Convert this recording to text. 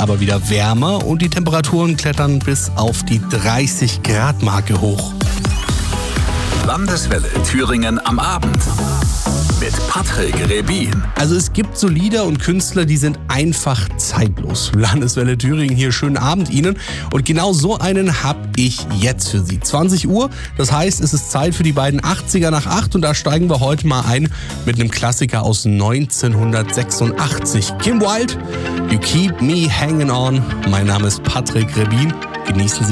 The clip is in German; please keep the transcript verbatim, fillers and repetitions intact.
aber wieder wärmer und die Temperaturen klettern bis auf die dreißig Grad Marke hoch. Landeswelle Thüringen am Abend mit Patrick Rebin. Also es gibt so Lieder und Künstler, die sind einfach zeitlos. Landeswelle Thüringen hier, schönen Abend Ihnen. Und genau so einen habe ich jetzt für Sie. zwanzig Uhr, das heißt, es ist Zeit für die beiden achtziger nach acht und da steigen wir heute mal ein mit einem Klassiker aus neunzehnhundertsechsundachtzig. Kim Wilde, You Keep Me Hanging On. Mein Name ist Patrick Rebin. Genießen Sie